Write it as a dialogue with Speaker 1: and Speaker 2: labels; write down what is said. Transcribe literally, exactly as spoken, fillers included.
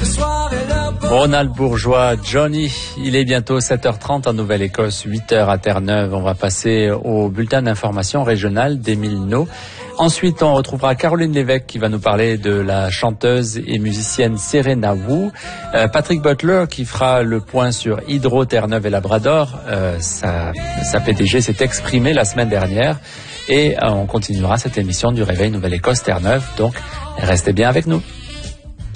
Speaker 1: Ronald Bourgeois, Johnny, il est bientôt sept heures trente en Nouvelle-Écosse, huit heures à Terre-Neuve. On va passer au bulletin d'information régional d'Émile No. Ensuite, on retrouvera Caroline Lévesque qui va nous parler de la chanteuse et musicienne Serena Wu. Euh, Patrick Butler qui fera le point sur Hydro, Terre-Neuve et Labrador. Euh, sa, sa P D G s'est exprimée la semaine dernière. Et euh, on continuera cette émission du Réveil Nouvelle-Écosse Terre-Neuve. Donc, restez bien avec nous.